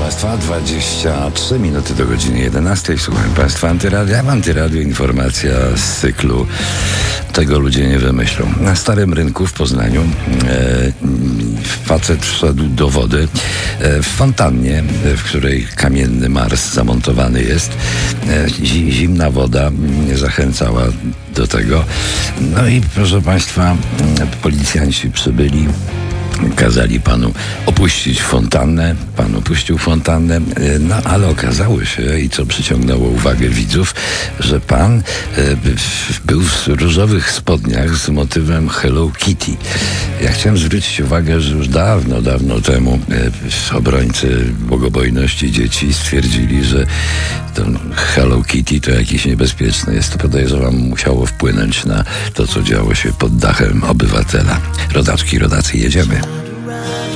Państwa, 23 minuty do godziny 11. Słucham Państwa Antyradia. W Antyradiu informacja z cyklu Tego ludzie nie wymyślą. Na Starym Rynku w Poznaniu facet wszedł do wody w fontannie, w której kamienny mars zamontowany jest. Zimna woda zachęcała do tego. No i proszę Państwa, policjanci przybyli. Kazali panu opuścić fontannę. Pan opuścił fontannę, no ale okazało się, i co przyciągnęło uwagę widzów, że pan był w różowych spodniach z motywem Hello Kitty. Ja chciałem zwrócić uwagę, że już dawno temu obrońcy bogobojności dzieci stwierdzili, że to Hello Kitty to jakieś niebezpieczne jest. To podejrzewam musiało wpłynąć na to, co działo się pod dachem obywatela. Rodaczki, rodacy, jedziemy.